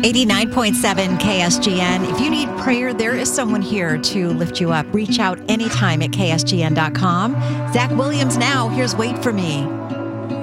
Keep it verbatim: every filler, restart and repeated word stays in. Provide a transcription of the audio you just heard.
eighty-nine point seven K S G N. If you need prayer, there is someone here to lift you up. Reach out anytime at K S G N dot com. Zach Williams now. Here's Wait For Me.